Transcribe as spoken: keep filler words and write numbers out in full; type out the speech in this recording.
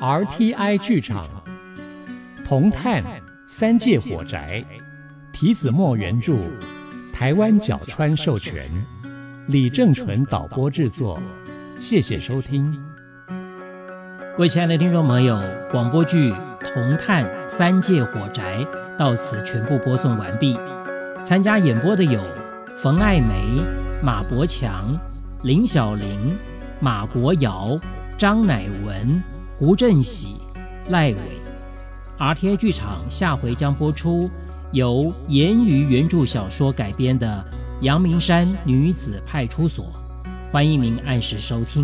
R T I 剧场铜炭三界火宅，皮子墨原著，台湾角川授权，李正纯导播制作。谢谢收听。 各位亲爱的听众朋友，广播剧《铜炭三界火宅》到此全部播送完毕。参加演播的有冯爱梅、马伯强、林小玲、马国尧、张乃文、胡振喜、赖伟。R T I 剧场下回将播出由严于原著小说改编的《阳明山女子派出所》，欢迎您按时收听。